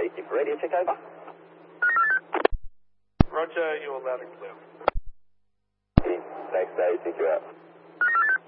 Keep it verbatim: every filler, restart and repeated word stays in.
fifty for radio check over. Roger, you are loud and clear. Next day, pick you up.